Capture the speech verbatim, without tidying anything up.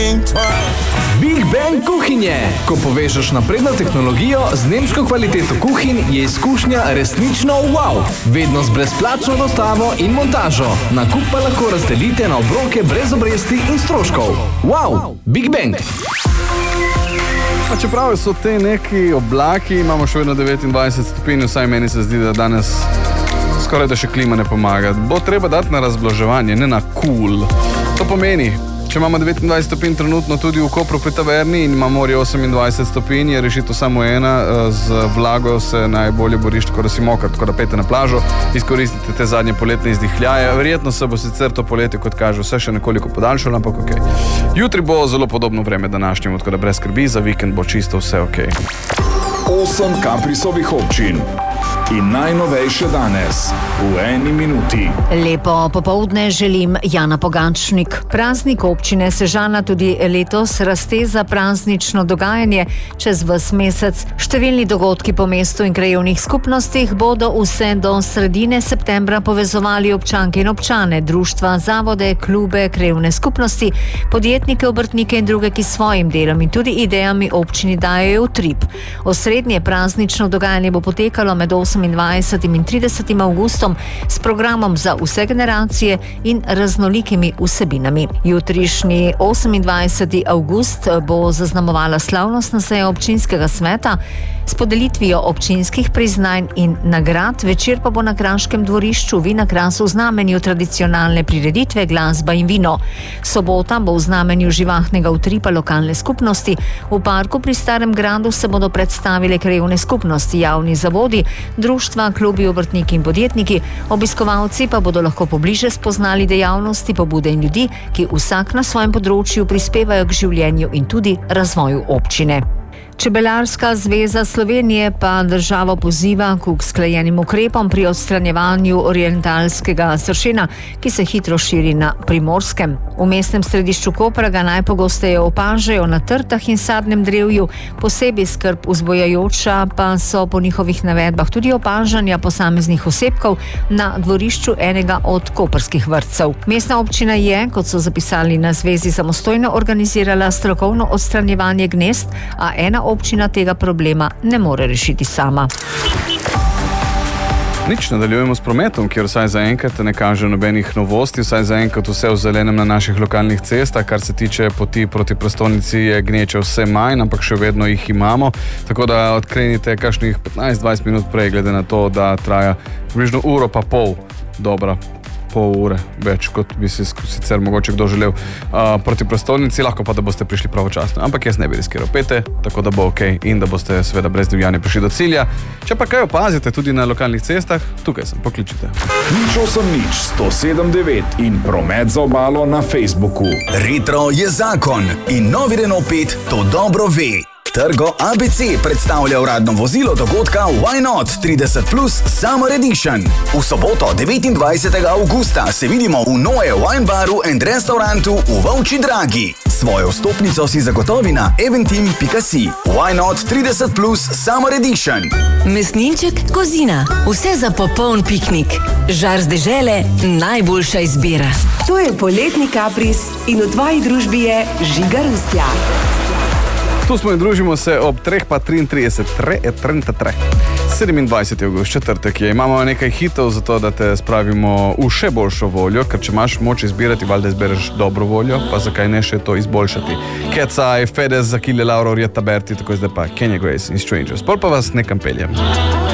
Big Bang kuhinje. Ko povežeš napredno tehnologijo z nemško kvaliteto kuhinj, je izkušnja resnično wow. Vedno z brezplačno dostavo in montažo. Nakup pa lahko razdelite na obroke brez obresti in stroškov. Wow, Big Bang. A čeprav so te neki oblaki, imamo še vedno devetindvajset stopinj, vsaj meni se zdi, da danes skoraj da še klima ne pomaga. Bo treba dati na razblaževanje, ne na cool. To pomeni, če imamo devetindvajset stopinj trenutno tudi v Kopru pri taverni in ima morje osemindvajset stopinj, je rešitev samo ena, z vlago se najbolje boriš, tako da si mokar, tako da pejte na plažo, izkoristite te zadnje poletne izdihljaje. Verjetno se bo sicer to poletje, kot kaže, vse še nekoliko podaljšalo, ampak okej. Okay. Jutri bo zelo podobno vreme današnjemu, tako da brez skrbi, za vikend bo čisto vse okej. Okay. Osem Kaprisovih občin. In najnovejše danes, v eni minuti. Lepo popoldne želim, Jana Pogačnik. Praznik občine Sežana tudi letos razteza praznično dogajanje čez ves mesec. Številni dogodki po mestu in krajevnih skupnostih bodo vse do sredine septembra povezovali občanke in občane, društva, zavode, klube, krajevne skupnosti, podjetnike, obrtnike in druge, ki svojim delom in tudi idejami občini dajejo utrip. Osrednje praznično dogajanje bo potekalo med osemindvajsetim in tridesetim avgustom s programom za vse generacije in raznolikimi vsebinami. Jutrišnji osemindvajseti avgust bo zaznamovala slavnostna seja občinskega sveta s podelitvijo občinskih priznanj in nagrad. Večer pa bo na Kraškem dvorišču Vinogras v znamenju tradicionalne prireditve glasba in vino. Sobota bo v znamenju živahnega utripa lokalne skupnosti. V parku pri Starem gradu se bodo predstavile krajevne skupnosti, javni zavodi, društva, klubi, obrtniki in podjetniki. Obiskovalci pa bodo lahko pobliže spoznali dejavnosti, pobude in ljudi, ki vsak na svojem področju prispevajo k življenju in tudi razvoju občine. Čebelarska zveza Slovenije pa državo poziva k usklajenim ukrepom pri odstranjevanju orientalskega sršena, ki se hitro širi na Primorskem. V mestnem središču Kopra ga najpogosteje opažajo na trtah in sadnem drevju, posebej skrb vzbujajoča pa so po njihovih navedbah tudi opažanja posameznih osebkov na dvorišču enega od koprskih vrtcev. Mestna občina je, kot so zapisali na zvezi, samostojno organizirala strokovno odstranjevanje gnezd, a ena občina tega problema ne more rešiti sama. Nič, nadaljujemo s prometom, kjer vsaj zaenkrat ne kaže nobenih novosti, vsaj zaenkrat vse v zelenem na naših lokalnih cestah. Kar se tiče poti proti prestolnici, je gneče vse manj, ampak še vedno jih imamo, tako da odklenite kakšnih petnajst do dvajset minut prej, glede na to, da traja približno uro pa pol, dobra pol ure, več kot bi si sicer mogoče kdo želel uh, proti prestolnici, lahko pa da boste prišli pravočasno. Ampak jaz ne bi riskiral pete, tako da bo ok in da boste seveda brez divjanja prišli do cilja. Če pa kaj opazite tudi na lokalnih cestah, tukaj sem, pokličite. Nič osem nič, sto sedem devet in promet za obalo na Facebooku. Retro je zakon in novi Renault pet to dobro ve. Trgo A B C predstavlja uradno vozilo dogodka Why Not trideset plus Summer Edition. V soboto devetindvajsetega avgusta se vidimo v Noe Wine Baru and Restaurantu v Volčji Dragi. Svojo vstopnico si zagotovi na eventim pika si. Why Not trideset plus Summer Edition. Mesninček Kozina. Vse za popoln piknik. Žar z dežele, najboljša izbira. To je poletni kapris in v tvoji družbi je Žiga Rustja. Tu smo in družimo se ob treh pa triintrideset, tre, trenta tre. sedemindvajseti avgust, četrtek je. Imamo nekaj hitov za to, da te spravimo v še boljšo voljo, ker če imaš moč izbirati, valjda izbereš dobro voljo, pa zakaj ne še to izboljšati. Cat's Eye, Fedez, Achille Lauro, Rietta Berti, tako zdaj pa Kenya Grace in Strangers. Pol pa vas nekam peljem.